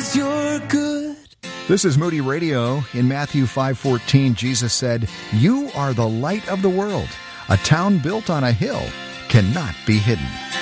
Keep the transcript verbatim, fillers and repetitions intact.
'cause you're good. This is Moody Radio. In Matthew five fourteen, Jesus said, "You are the light of the world. A town built on a hill cannot be hidden."